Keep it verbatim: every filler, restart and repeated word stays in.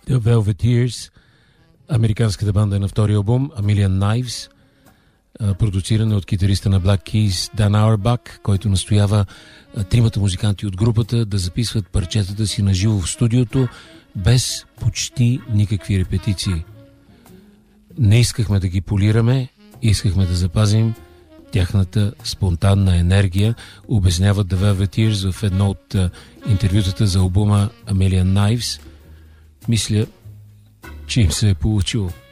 The Velveteers, американската банда на втория албум, A Million Knives, продуцирана от китариста на Black Keys Дан Ауербах, който настоява тримата музиканти от групата да записват парчетата си на живо в студиото, без почти никакви репетиции. Не искахме да ги полираме, искахме да запазим тяхната спонтанна енергия, обясняват The Velveteers в едно от интервютата за албума A Million Knives. Мисля, че им се е получило.